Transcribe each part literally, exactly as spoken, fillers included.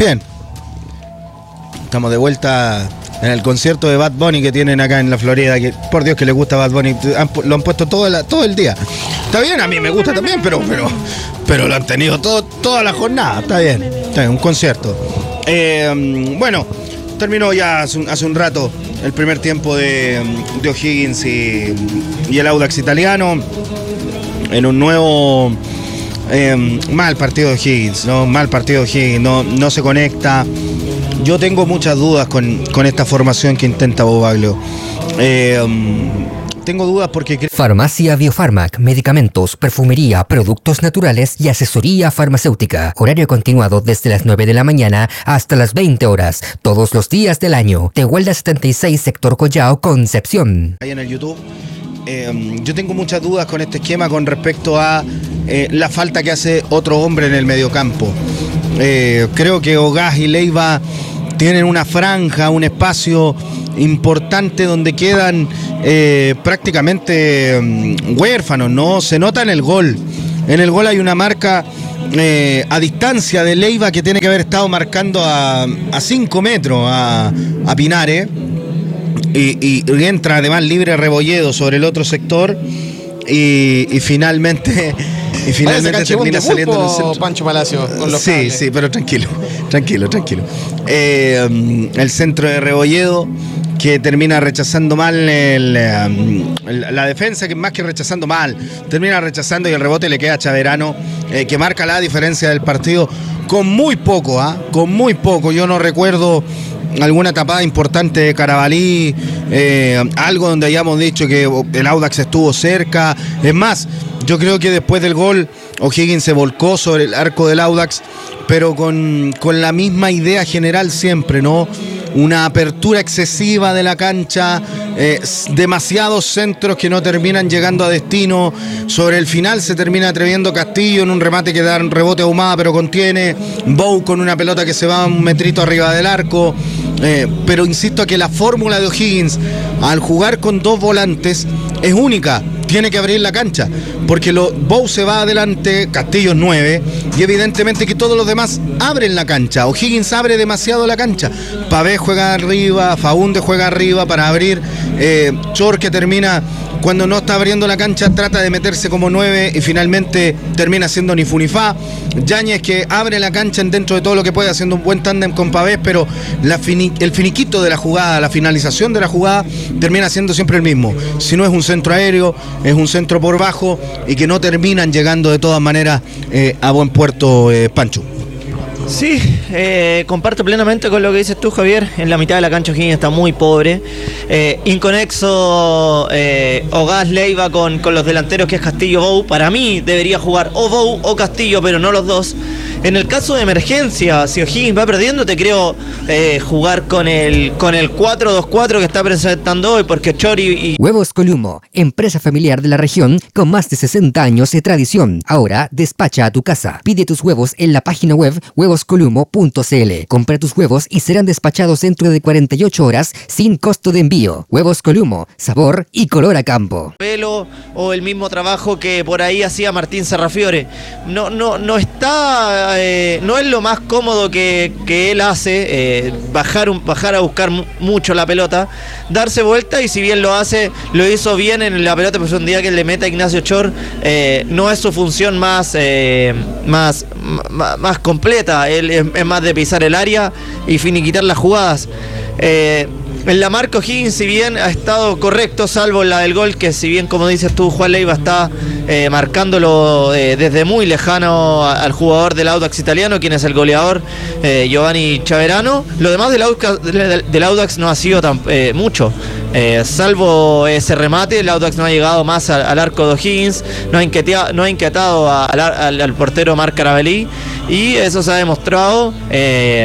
Bien. Estamos de vuelta en el concierto de Bad Bunny que tienen acá en la Florida, que por Dios que les gusta Bad Bunny, han, lo han puesto todo, la, todo el día. Está bien, a mí me gusta también, pero pero, pero lo han tenido todo, toda la jornada. Está bien, está bien, un concierto. Eh, bueno, terminó ya hace un, hace un rato el primer tiempo de, de O'Higgins y, y el Audax italiano en un nuevo eh, mal partido de O'Higgins, ¿no? Mal partido de O'Higgins, no, no se conecta. Yo tengo muchas dudas con, con esta formación que intenta Bobaglio. Eh, tengo dudas porque... Farmacia Biofarmac, medicamentos, perfumería, productos naturales y asesoría farmacéutica. Horario continuado desde las nueve de la mañana hasta las veinte horas, todos los días del año. Tehuelda setenta y seis, sector Collao, Concepción. Ahí en el YouTube. Eh, yo tengo muchas dudas con este esquema con respecto a eh, la falta que hace otro hombre en el mediocampo. Eh, creo que Ogás y Leiva tienen una franja, un espacio importante donde quedan eh, prácticamente um, huérfanos, ¿no? Se nota en el gol. En el gol hay una marca eh, a distancia de Leiva que tiene que haber estado marcando a cinco metros a, a Pinares. Y, y, y entra además libre Rebolledo sobre el otro sector. Y, y finalmente... Y finalmente termina saliendo en el centro. Pancho Palacio con los Sí, cables. sí, pero tranquilo, tranquilo, tranquilo. Eh, el centro de Rebolledo que termina rechazando mal el, el, la defensa, que más que rechazando mal, termina rechazando y el rebote le queda a Chaverano, eh, que marca la diferencia del partido con muy poco, ¿ah? ¿eh? Con muy poco. Yo no recuerdo alguna tapada importante de Carabalí, eh, algo donde hayamos dicho que el Audax estuvo cerca. Es más, yo creo que después del gol O'Higgins se volcó sobre el arco del Audax, pero con, con la misma idea general siempre, ¿no? Una apertura excesiva de la cancha, eh, demasiados centros que no terminan llegando a destino. Sobre el final se termina atreviendo Castillo en un remate que da un rebote ahumada pero contiene. Bou con una pelota que se va un metrito arriba del arco. Eh, pero insisto que la fórmula de O'Higgins al jugar con dos volantes es única. Tiene que abrir la cancha, porque lo, Bou se va adelante, Castillo es nueve, y evidentemente que todos los demás abren la cancha. O'Higgins abre demasiado la cancha. Pavé juega arriba, Faúnde juega arriba para abrir, eh, Chor que termina, cuando no está abriendo la cancha, trata de meterse como nueve y finalmente termina siendo ni fu ni fa. Yáñez que abre la cancha dentro de todo lo que puede, haciendo un buen tándem con Pavés, pero la fini, el finiquito de la jugada, la finalización de la jugada termina siendo siempre el mismo. Si no es un centro aéreo, es un centro por bajo y que no terminan llegando de todas maneras eh, a buen puerto, eh, Pancho. Sí, eh, comparto plenamente con lo que dices tú, Javier. En la mitad de la cancha O'Higgins está muy pobre. Eh, inconexo eh, Ogás Leiva con, con los delanteros que es Castillo Bou. Para mí debería jugar o Bou o Castillo, pero no los dos. En el caso de emergencia, si O'Higgins va perdiendo, te creo eh, jugar con el con el cuatro dos cuatro que está presentando hoy, porque Chori y... Huevos Columo, empresa familiar de la región con más de sesenta años de tradición. Ahora despacha a tu casa. Pide tus huevos en la página web huevos columo punto c l. Compra tus huevos y serán despachados dentro de cuarenta y ocho horas sin costo de envío. Huevos Columo, sabor y color a campo. Pelo o el mismo trabajo que por ahí hacía Martín Serrafiore. No, no, no está... Eh, no es lo más cómodo que, que él hace, eh, bajar, un, bajar a buscar m- mucho la pelota, darse vuelta, y si bien lo hace, lo hizo bien en la pelota, pero un día que le meta a Ignacio Chor, eh, no es su función más, eh, más, más, más completa. Él es, es más de pisar el área y finiquitar las jugadas. Eh, En la marca O'Higgins, si bien ha estado correcto, salvo la del gol, que si bien, como dices tú, Juan Leiva está eh, marcándolo eh, desde muy lejano a, al jugador del Audax italiano, quien es el goleador, eh, Giovanni Chaverano. Lo demás del Audax, del, del Audax no ha sido tan, eh, mucho. Eh, salvo ese remate, el Audax no ha llegado más al, al arco de O'Higgins, no ha inquietado, no ha inquietado a, al, al, al portero Marc Carabalí, y eso se ha demostrado eh,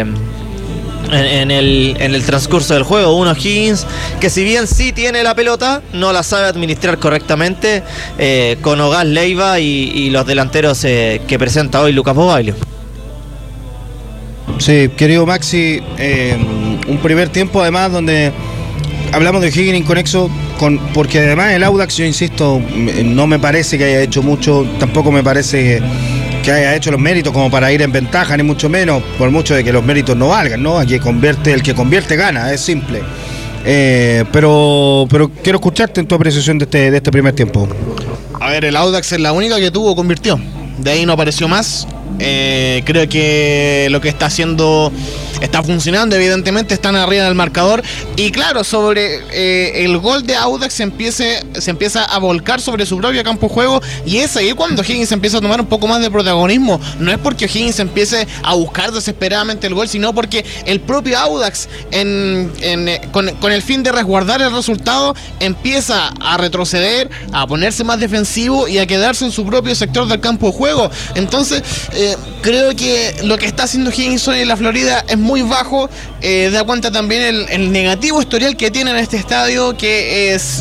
En, en, el, en el transcurso del juego. Un O'Higgins que, si bien sí tiene la pelota, no la sabe administrar correctamente, eh, con Ogás Leiva y, y los delanteros eh, que presenta hoy Lucas Bobaglio. Sí, querido Maxi, eh, un primer tiempo además donde hablamos de O'Higgins inconexo, con, porque además el Audax, yo insisto, no me parece que haya hecho mucho, tampoco me parece que que haya hecho los méritos como para ir en ventaja, ni mucho menos, por mucho de que los méritos no valgan, ¿no? Aquí convierte, el que convierte gana, es simple. Eh, pero, pero quiero escucharte en tu apreciación de este, de este primer tiempo. A ver, el Audax es la única que tuvo, convirtió. De ahí no apareció más. Eh, creo que lo que está haciendo está funcionando, evidentemente están arriba del marcador. Y claro, sobre eh, el gol de Audax se, empiece, se empieza a volcar sobre su propio campo de juego. Y es ahí cuando O'Higgins empieza a tomar un poco más de protagonismo. No es porque O'Higgins empiece a buscar desesperadamente el gol, sino porque el propio Audax, en, en, con, con el fin de resguardar el resultado, empieza a retroceder, a ponerse más defensivo y a quedarse en su propio sector del campo de juego. Entonces eh, creo que lo que está haciendo O'Higgins hoy en la Florida es muy bajo. Eh, da cuenta también el, el negativo historial que tiene en este estadio, que es...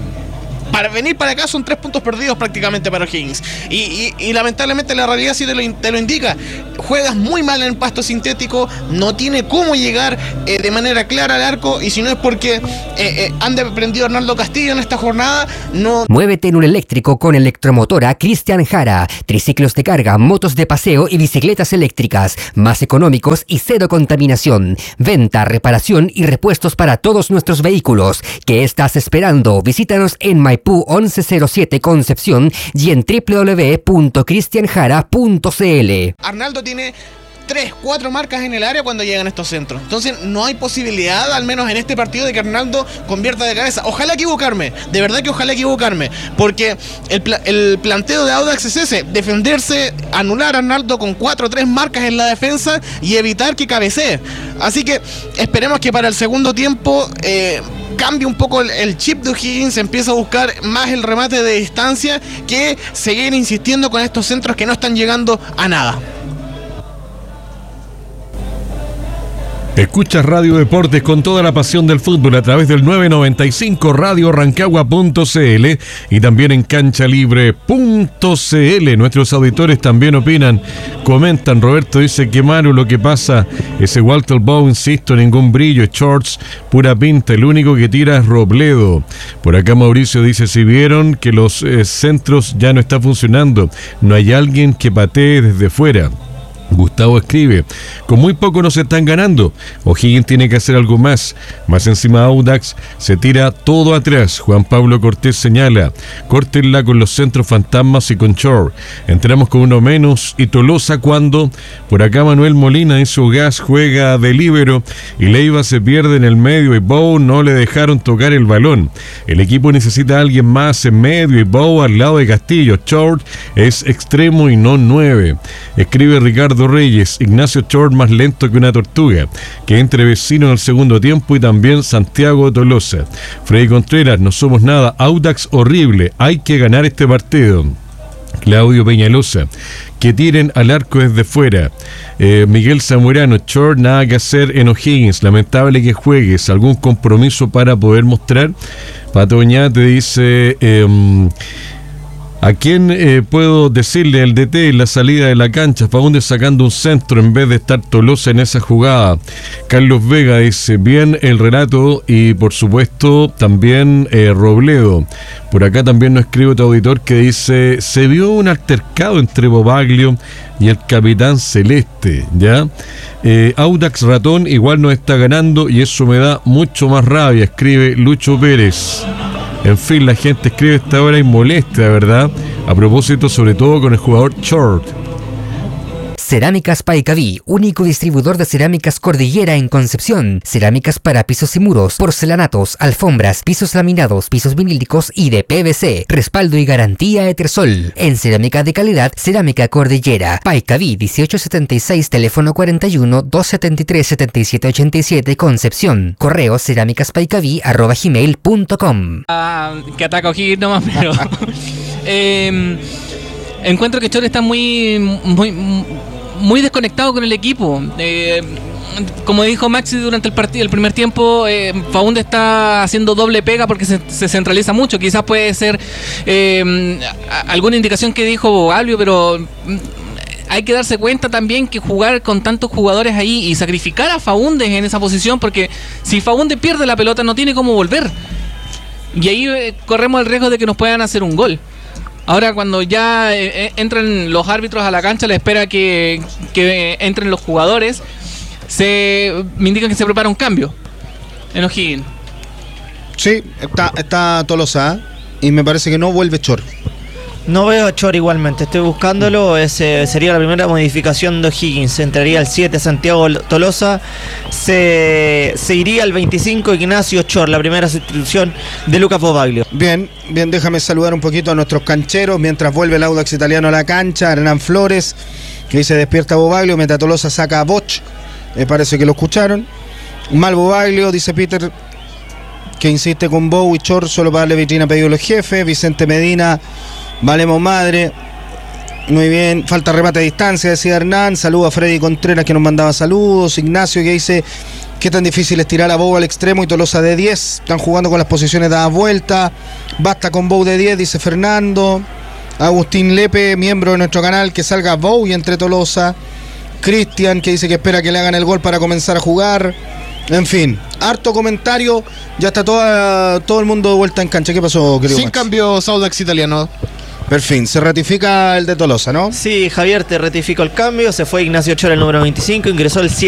Para venir para acá son tres puntos perdidos prácticamente para O'Higgins. Y, y, y lamentablemente la realidad sí te lo, te lo indica. Juegas muy mal en el pasto sintético, no tiene cómo llegar eh, de manera clara al arco. Y si no es porque eh, eh, han desprendido a Arnaldo Castillo en esta jornada, no... Muévete en un eléctrico con Electromotora Cristian Jara. Triciclos de carga, motos de paseo y bicicletas eléctricas. Más económicos y cero contaminación. Venta, reparación y repuestos para todos nuestros vehículos. ¿Qué estás esperando? Visítanos en Maipú once cero siete Concepción y en doble u doble u doble u punto cristian jara punto c l. Arnaldo tiene tres, cuatro marcas en el área cuando llegan estos centros. Entonces no hay posibilidad, al menos en este partido, de que Arnaldo convierta de cabeza. Ojalá equivocarme, de verdad que ojalá equivocarme, porque el, pla el planteo de Audax es ese: defenderse, anular a Arnaldo con cuatro o tres marcas en la defensa y evitar que cabecee. Así que esperemos que para el segundo tiempo eh, cambie un poco el, el chip de O'Higgins, empieza a buscar más el remate de distancia que seguir insistiendo con estos centros que no están llegando a nada. Escuchas Radio Deportes con toda la pasión del fútbol a través del nueve noventa y cinco radio rancagua punto c l y también en cancha libre punto c l. Nuestros auditores también opinan, comentan. Roberto dice que malo lo que pasa. Ese Walter Bow, insisto, ningún brillo, shorts, pura pinta. El único que tira es Robledo. Por acá Mauricio dice: si vieron que los eh, centros ya no están funcionando, no hay alguien que patee desde fuera. Gustavo escribe: con muy poco nos están ganando. O'Higgins tiene que hacer algo más. Más encima Audax se tira todo atrás. Juan Pablo Cortés señala: córtenla con los centros fantasmas y con Chor. Entramos con uno menos y Tolosa cuando. Por acá Manuel Molina hizo gas, juega de líbero y Leiva se pierde en el medio y Bow no le dejaron tocar el balón. El equipo necesita a alguien más en medio y Bow al lado de Castillo. Chor es extremo y no nueve. Escribe Ricardo Reyes: Ignacio Chor más lento que una tortuga, que entre vecinos en el segundo tiempo y también Santiago Tolosa. Freddy Contreras: no somos nada, Audax horrible, hay que ganar este partido. Claudio Peñalosa: que tiren al arco desde fuera. eh, Miguel Zamorano: Chor nada que hacer en O'Higgins, lamentable que juegues, algún compromiso para poder mostrar. Pato Oñate dice: eh, ¿a quién eh, puedo decirle al D T en la salida de la cancha? Faúndez sacando un centro en vez de estar Tolosa en esa jugada. Carlos Vega dice: bien el relato y por supuesto también eh, Robledo. Por acá también nos escribe otro auditor que dice: se vio un altercado entre Bobaglio y el capitán Celeste, ¿ya? Eh, Audax ratón igual nos está ganando y eso me da mucho más rabia, escribe Lucho Pérez. En fin, la gente escribe a esta hora y molesta, ¿verdad? A propósito, sobre todo con el jugador Short. Cerámicas Paicaví, único distribuidor de cerámicas Cordillera en Concepción. Cerámicas para pisos y muros, porcelanatos, alfombras, pisos laminados, pisos vinílicos y de P V C. Respaldo y garantía Etersol. En cerámica de calidad, Cerámica Cordillera. Paicaví, dieciocho setenta y seis, teléfono cuarenta y uno, doscientos setenta y tres, setenta y siete ochenta y siete, Concepción. Correo cerámicaspaicaví arroba gmail punto com. Ah, que ataca O'Higgins nomás, pero... eh, encuentro que Chor está muy... muy muy desconectado con el equipo. Eh, como dijo Maxi durante el partido, el primer tiempo, eh, Faúndez está haciendo doble pega porque se, se centraliza mucho. Quizás puede ser eh, alguna indicación que dijo Bobaglio, pero hay que darse cuenta también que jugar con tantos jugadores ahí y sacrificar a Faúndez en esa posición, porque si Faúndez pierde la pelota no tiene cómo volver. Y ahí eh, corremos el riesgo de que nos puedan hacer un gol. Ahora cuando ya eh, entran los árbitros a la cancha, le espera que, que entren los jugadores, se me indican que se prepara un cambio en O'Higgins. Sí, está, está Tolosa, ¿eh? Y me parece que no vuelve Chor. No veo a Chor igualmente, estoy buscándolo. Ese sería la primera modificación de O'Higgins. Entraría el siete Santiago Tolosa, se, se iría al veinticinco Ignacio Chor, la primera sustitución de Lucas Bobaglio. Bien, bien, déjame saludar un poquito a nuestros cancheros mientras vuelve el Audax Italiano a la cancha. Hernán Flores, que dice despierta Bobaglio, Meta Tolosa saca a Boch, me parece que lo escucharon. Mal Bobaglio, dice Peter, que insiste con Bow y Chor solo para darle vitrina a pedido los jefes. Vicente Medina, valemos madre. Muy bien, falta remate a distancia, decía Hernán. Saludo a Freddy Contreras, que nos mandaba saludos. Ignacio, que dice qué tan difícil es tirar a Bow al extremo y Tolosa de diez. Están jugando con las posiciones dadas vuelta. Basta con Bow de diez, dice Fernando. Agustín Lepe, miembro de nuestro canal, que salga Bow y entre Tolosa. Cristian, que dice que espera que le hagan el gol para comenzar a jugar. En fin, harto comentario. Ya está toda, todo el mundo de vuelta en cancha. ¿Qué pasó, querido Sin Max? cambios Audax Italiano. Perfecto, se ratifica el de Tolosa, ¿no? Sí, Javier, te ratifico el cambio. Se fue Ignacio Chor, el número veinticinco, ingresó el siete